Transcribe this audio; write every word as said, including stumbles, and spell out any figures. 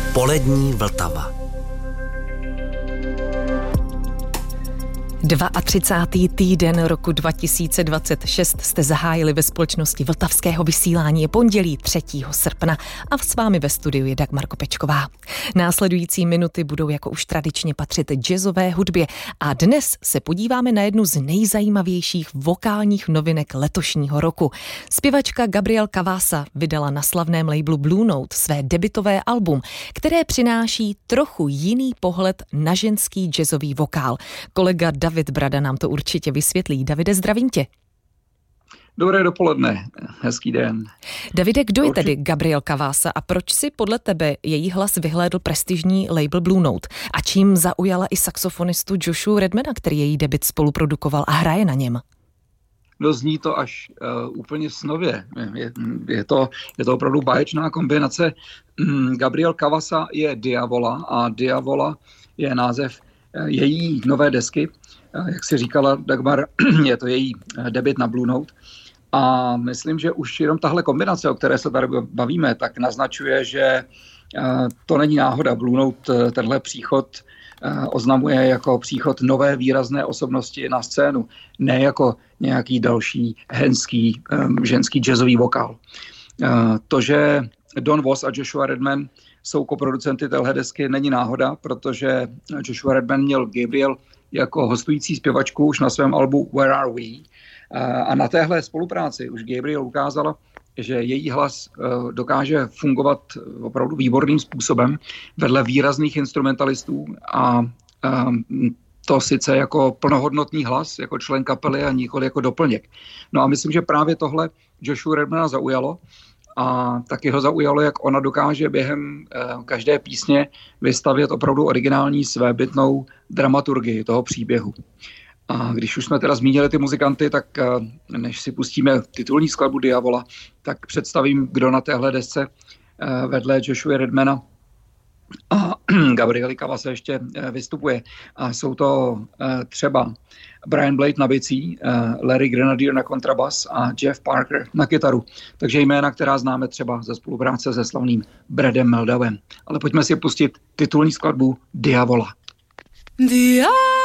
Polední Vltava. třicátý druhý týden roku dva tisíce dvacet šest jste zahájili ve společnosti Vltavského vysílání. Je pondělí třetího srpna a s vámi ve studiu je Dagmar Kopečková. Následující minuty budou jako už tradičně patřit jazzové hudbě a dnes se podíváme na jednu z nejzajímavějších vokálních novinek letošního roku. Zpěvačka Gabriel Cavassa vydala na slavném labelu Blue Note své debutové album, které přináší trochu jiný pohled na ženský jazzový vokál. Kolega David Brada nám to určitě vysvětlí. Davide, zdravím tě. Dobré dopoledne, hezký den. Davide, kdo je tedy Gabriel Cavassa a proč si podle tebe její hlas vyhlédl prestižní label Blue Note? A čím zaujala i saxofonistu Joshua Redmana, který její debut spoluprodukoval a hraje na něm? No, zní to až uh, úplně snově. Je, je, to, je to opravdu báječná kombinace. Mm, Gabriel Cavassa je Diavola a Diavola je název její nové desky. Jak si říkala Dagmar, je to její debut na Blue Note. A myslím, že už jenom tahle kombinace, o které se tady bavíme, tak naznačuje, že to není náhoda. Blue Note tenhle příchod oznamuje jako příchod nové výrazné osobnosti na scénu, ne jako nějaký další henský, ženský jazzový vokál. To, že Don Was a Joshua Redman jsou koproducenty téhle desky, není náhoda, protože Joshua Redman měl Gabriel jako hostující zpěvačku už na svém albu Where Are We? A na téhle spolupráci už Gabriel ukázala, že její hlas dokáže fungovat opravdu výborným způsobem vedle výrazných instrumentalistů a to sice jako plnohodnotný hlas, jako člen kapely a nikoli jako doplněk. No a myslím, že právě tohle Joshua Redmana zaujalo. A taky ho zaujalo, jak ona dokáže během eh, každé písně vystavět opravdu originální svébytnou dramaturgii toho příběhu. A když už jsme teda zmínili ty muzikanty, tak eh, než si pustíme titulní skladbu Diavola, tak představím, kdo na téhle desce eh, vedle Joshua Redmana a Gabriely Cavassa ještě eh, vystupuje. A jsou to eh, třeba Brian Blade na bicí, Larry Grenadier na kontrabas a Jeff Parker na kytaru. Takže jména, která známe třeba ze spolupráce se slavným Bradem Meldauem. Ale pojďme si pustit titulní skladbu Diavola. Diavola.